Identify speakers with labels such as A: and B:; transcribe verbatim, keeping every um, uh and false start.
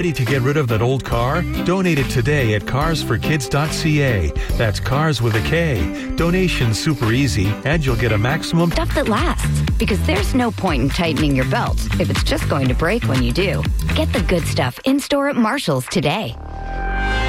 A: Ready to get rid of that old car? Donate it today at cars for kids dot c a. That's cars with a K. Donation's super easy, and you'll get a maximum
B: stuff that lasts. Because there's no point in tightening your belt if it's just going to break when you do. Get the good stuff in store at Marshall's today.